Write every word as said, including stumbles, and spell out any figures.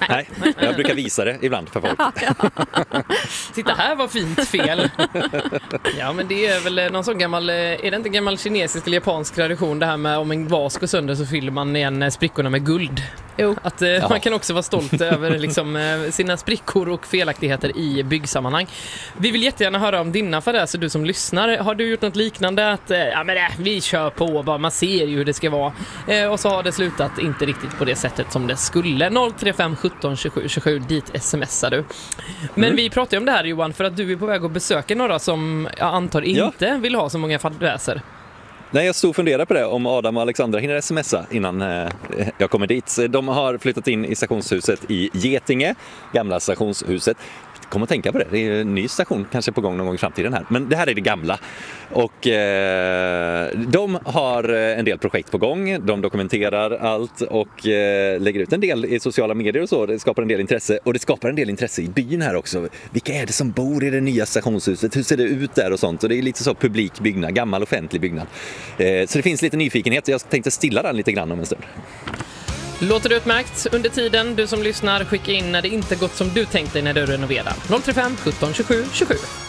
Nej, jag brukar visa det ibland för folk. Titta här var fint fel. Ja, men det är väl någon sån gammal, är det inte en gammal kinesisk eller japansk tradition det här med om en vas går sönder så fyller man igen sprickorna med guld. Jo. Att eh, ja. man kan också vara stolt över liksom, sina sprickor och felaktigheter i byggsammanhang. Vi vill jättegärna höra om dina fadäser, du som lyssnar. Har du gjort något liknande att eh, ja, men, äh, vi kör på, bara, man ser ju hur det ska vara. Eh, och så har det slutat inte riktigt på det sättet som det skulle. noll tre fem sjutton tjugosju tjugosju, dit smsar du. Men mm. vi pratar ju om det här, Johan, för att du är på väg att besöka några som jag antar inte ja. vill ha så många fadäser. Nej, jag stod och funderade på det om Adam och Alexandra hinner smsa innan eh, jag kommer dit. De har flyttat in i stationshuset i Getinge, gamla stationshuset. Kom att tänka på det, det är en ny station kanske på gång någon gång i framtiden här. Men det här är det gamla. Och eh, de har en del projekt på gång. De dokumenterar allt och eh, lägger ut en del i sociala medier och så. Det skapar en del intresse. Och det skapar en del intresse i byn här också. Vilka är det som bor i det nya stationshuset? Hur ser det ut där och sånt? Och det är lite så publik byggnad, gammal offentlig byggnad. Eh, så det finns lite nyfikenhet. Jag tänkte stilla den lite grann om en stund. Låter det utmärkt? Under tiden, du som lyssnar, skicka in när det inte gått som du tänkte när du renoverar. noll tre fem sjutton tjugosju tjugosju.